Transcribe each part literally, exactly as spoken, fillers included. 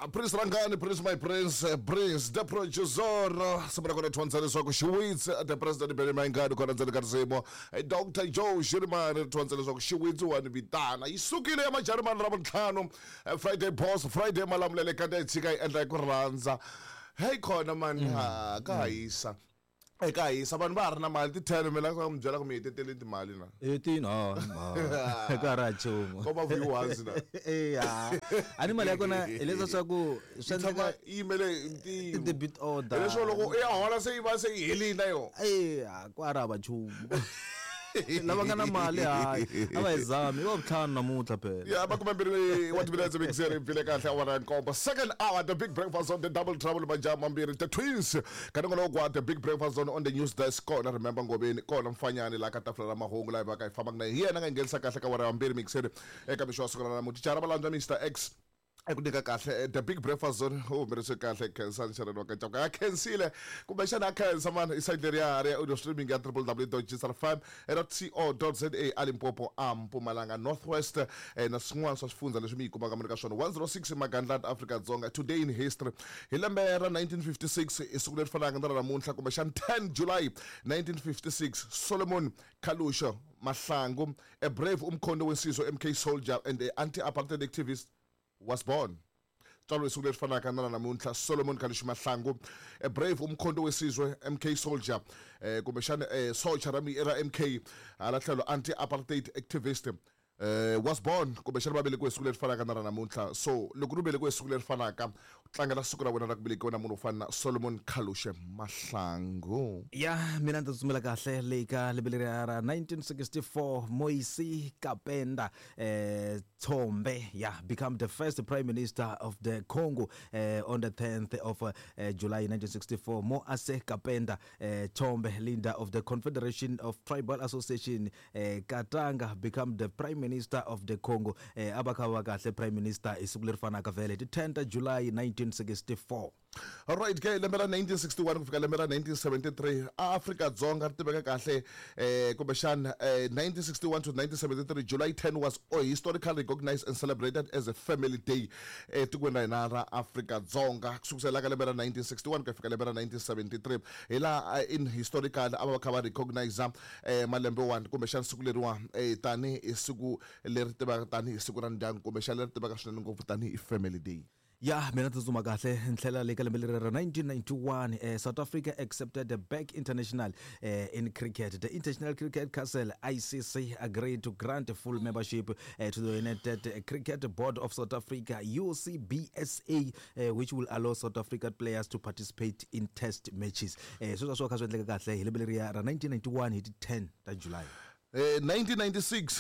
Prince Rangani, Prince my Prince, uh, Prince, the producer, somebody going to answer this one, Shiwitz, the president, Benny Mangad, Corazon Garzemo, Doctor Joe Shirman, to answer this one, Shiwitz, one to be done. Isukile, my German Rabankano, Friday Post, Friday Malam Lelekade, Tika, and like Ranza. Hey, corner man, guys. Hey guys, abantu ba re na mali ti ten mina ka mbyela ku mi hetetele timali na. eighteen oh, ka ra chumu. Koma viewers na. Eh ya. Ani mali yako na eleza swa ku swa email ti debit order. Leswo loko e hola se iba se heli na yo. Eh kwa ra ba chumu. Lava nga na mali hayi ava exam yo butlhanu namuntlha phela. Yeah, bakumambiri what minutes a big series vile kahle awara nkombo. Second hour the big breakfast on the double trouble bajama mbiri the twins. Kana ngolo kwa the big breakfast on on the news desk kona remember ngobeni kona mfanyane la ka tafula la mahungu la baka ifama kuna yena nga ngelisa kahle ka wara mbiri mixed eka bisho sokona na mutichara balanja Mister X. Ekudika kahle the big breakfast zone oh mereso kahle cancer nshana ka tsoka ya cancel kumbe xana cancer man iside area audio streaming at w w w dot g s r f m dot co dot z a alimpopo ampumalanga northwest na swin'wana swa swifundzha leswi mi yi kumaka mi ka swona one oh six Magandland Africa Dzonga. Today in history hi lembe ra nineteen fifty-six i siku leri fanaka na namuntlha kumbe xana ten July nineteen fifty-six Solomon Kalusha Mahlangu, a brave umkhondo wesizwe M K soldier and the anti-apartheid activist was born. Talo isule fanaka na namuntlha Solomon Kalusha Mahlangu, a brave umkhondo wesizwe M K soldier eh kumeshana eh soldier rami era M K alahlelo anti-apartheid activist uh, was born kumeshana babele kwesule fanaka na namuntlha. So loko rubele kwesule fanaka tlangela siku ra wena ra kubeleka na munhu ufana Solomon Kalusha Mahlangu. Ya mina ndazumela kahle leka lebele ra nineteen sixty-four Moisi Kapenda eh Tombe yeah become the first prime minister of the Congo uh, on the tenth of uh, July nineteen sixty-four. Moise Kapenda uh, Tombe, leader of the Confederation of Tribal Association uh, Katanga, become the prime minister of the Congo. uh, abakawa kahle prime minister isukulerifana kavele the tenth of July nineteen sixty-four. Alright ke lembe ra nineteen sixty-one kufika lembe ra nineteen seventy-three Africa Dzonga tiveka kahle eh kumbexana eh, nineteen sixty-one to nineteen seventy-three July tenth was oh, historically recognized and celebrated as a family day eh tikweni ra Africa Dzonga kusukela ka lembe ra nineteen sixty-one kufika lembe ra nineteen seventy-three ila in historical abakha recognize eh malembe one kumbexana siku leriwa eh tani isiku leri tivaka tani isiku ra ndyangu kumbexana leri tivaka swinene ngopfu tani family day. Yeah, mina tsuma kahle nhlela le ka lembe ra nineteen ninety-one uh, South Africa accepted the Back International uh, in cricket. The International Cricket Council I C C agreed to grant full membership uh, to the United Cricket Board of South Africa U C B S A, uh, which will allow South African players to participate in test matches. Uh, so so ka swendleka kahle lembe ra nineteen ninety-one hit tenth of July. Uh, nineteen ninety-six,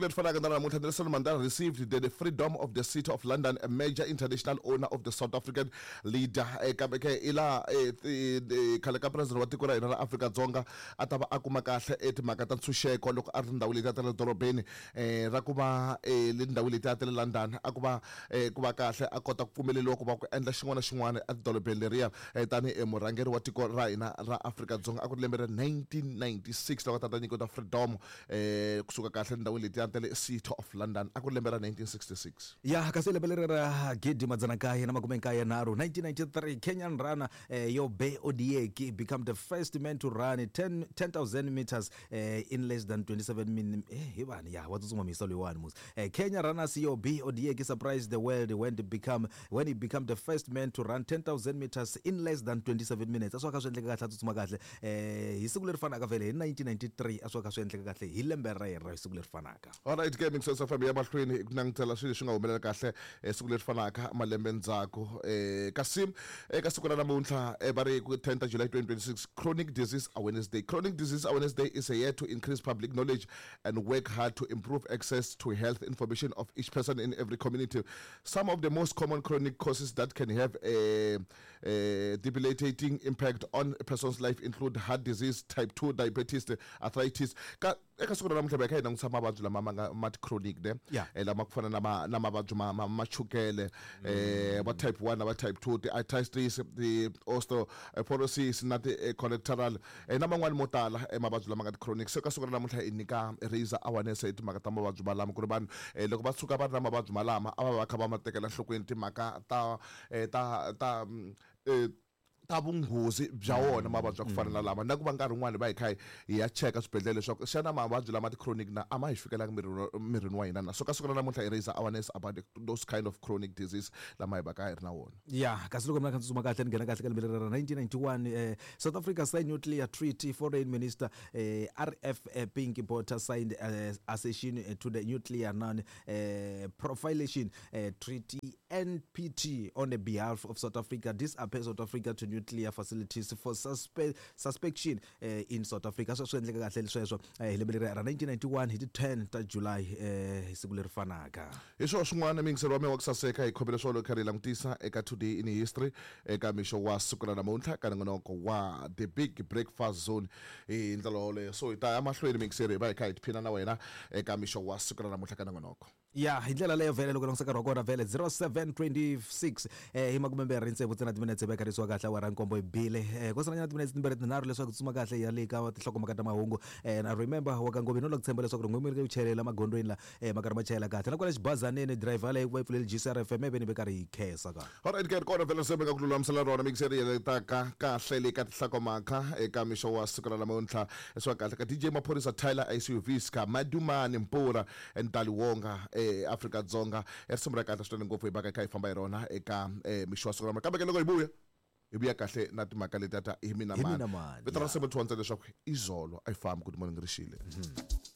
Nelson Mandela received the, the freedom of the City of London, a major international owner of the South African leader. Ila the Kaleka president wa tiko ra hina ra Africa Dzonga atava akuma kahle etimhaka ta ntshunxeko loko a ri ndhawu leti ta le dorobeni eh ra ku va le ndhawu leti ta le London a ku va ku va kahle a kota ku pfumeleliwa ku va ku endla xin'wana xin'wana edorobeni leriya tani emurhangeri wa tiko ra hina ra Africa Dzonga a ku lembe ra nineteen ninety-six loko tata nyiko ta freedom eh kusuka kahle ndawu leti ya tele City of London aku lembe ra nineteen sixty-six. Ya kasi lembe ra gidi madzana kaye na makume kaye naru nineteen ninety-three Kenyan runner eh, Yobe Odieki become the first man to run ten thousand meters eh, in less than twenty-seven minutes. Eh ibani ya watsuma misalo one mus. Eh, Kenya runner Yobe Odieki surprised the world when he become when he become the first man to run ten thousand meters in less than twenty-seven minutes. Aswa ka swendleka kahle tsutsuma kahle eh isiku lerifana ka vele in nineteen ninety-three aswa ka swendleka kahle hi lembe ra yena isiku lerifana. Alright gaming so sa family yamahlweni kunangitela swilo swi nga humelela kahle isiku lerifana ka malembe ndzhaku eh Kasim eka siku ra namuntlha e bari ku tenth of July twenty twenty-six Chronic Disease Awareness Day. Chronic Disease Awareness Day is a year to increase public knowledge and work hard to improve access to health information of each person in every community. Some of the most common chronic causes that can have a, a debilitating impact on a person's life include heart disease, type two diabetes, arthritis. Ka eka siku ra namuntlha hi kha hi langutisa mavabyi lama ma nga ma chronic ne Yeah. eh, lama ku fana na ma- na mavabyi ma ma- ma chukele eh va type one na va type two ti arthritis ti osteoporosis na ti eh, cholesterol eh, na man'wani mo tala eh, mavabyi lama nga ti chronic se ka siku ra namuntlha hi nyika raiser awareness hi timhaka ta mavabyi malama ku ri vanhu eh, loko va suka va ri na mavabyi malama a va va kha va ma tekela nhlokweni timhaka ta eh, ta ta mm, eh, ta vunghozi bya wona mavabyi ya ku fana na lama na ku va nkarhi wun'wani va hi kha hi ya cheka swibedhlele leswaku xana mavabyi lama ti chronic na a ma hi fikelanga mirini wa hina na so ka siku ra namuntlha hi raise awareness about those kind of chronic disease lama hi va ka hi ri na wona ya kasi loko mina kha tsutsuma kahle ni nghena kahle ka lembe ra nineteen ninety-one eh, South Africa signed nuclear treaty. Foreign Minister eh, R F eh, Pinky Botha signed uh, accession eh, to the nuclear non eh, proliferation eh, treaty N P T on the behalf of South Africa. This appears South Africa to nuclear facilities for suspe suspension eh, in South Africa. So swi endleka kahle sweswo eh, hi lembe ra nineteen ninety-one hi ti ten ta July eh, hi siku leri fanaka. hi swona swin'wana mingiselo wa mina wa ku saseka hi khomela swolo kha ri langutisa eka today in history eka mixo wa siku ra namuntlha ka nongonoko wa the big breakfast zone hi ndlela yoleyo so hi ta ya mahlweni mingiselo hi va hi kha hi tiphina na wena eka mixo wa siku ra namuntlha ka nongonoko ya hi ndlela leyo vhele loko langutisa nkarhi wa kona vhele zero seven twenty-six eh, hi makumembirhi ntsevu tsena timinetse veka risiwa kahle awara nkombo hi bile eh, ku salanyana timinetse timbirhi tinharhu leswaku tsutsuma kahle ya le ka tinhlokomhaka ta mahungu eh, na remember wakangovi no la ku tshemba leswaku ri n'wimiri ku chelela magondweni la eh, makarhi ma chayela kahle na kwale xibazaneni driver leyi va yi pfuleli G C R F M ivi ni ve karhi hi khesa ka alright ke ri kona vhele se mi nga ku lulamisela rona mingiselo yeletaka kahle le ka tinhlokomhaka eka mixo wa siku ra namuntlha leswa kahle ka D J Maphorisa Tyler I C U Viska Madumani Mpura Ntali Wonga eh, Afrika-Dzonga risimu ra kahle swinene ngopfu hi va ka kha hi famba hi rona eka eh, mixo wa siku ra namuntlha kambe ke loko hi vuya hi vuya kahle na timhaka leti ta hi mina Hi mina mani mani, vito ra yeah. seven two one leswaku izolo a yi fambi good morning rixile